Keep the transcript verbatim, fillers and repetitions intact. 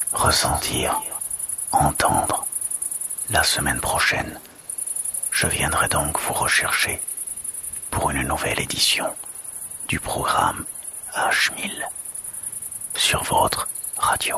ressentir, entendre. La semaine prochaine, je viendrai donc vous rechercher pour une nouvelle édition du programme H mille sur votre radio.